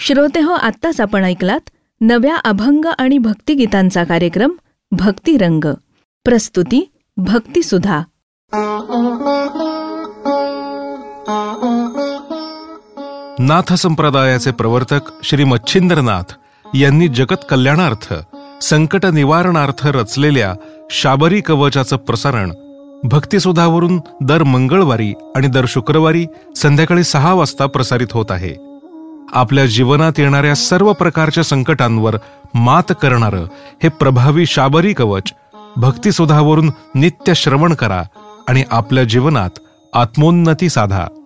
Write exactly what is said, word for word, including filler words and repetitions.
श्रोते हो, आत्ताच आपण ऐकलात नव्या अभंग आणि भक्तिगीतांचा कार्यक्रम भक्तिरंग. प्रस्तुती भक्तिसुधा. नाथ संप्रदायाचे प्रवर्तक श्री मच्छिंद्रनाथ यांनी जगत कल्याणार्थ, संकट निवारणार्थ रचलेल्या शाबरी कवचाचं प्रसारण भक्तिसुधावरून दर मंगळवारी आणि दर शुक्रवारी संध्याकाळी सहा वाजता प्रसारित होत आहे. आपल्या जीवनात येणाऱ्या सर्व प्रकारच्या संकटांवर मात करणारं हे प्रभावी शाबरी कवच भक्तिसुधावरून नित्य श्रवण करा आणि आपल्या जीवनात आत्मोन्नती साधा.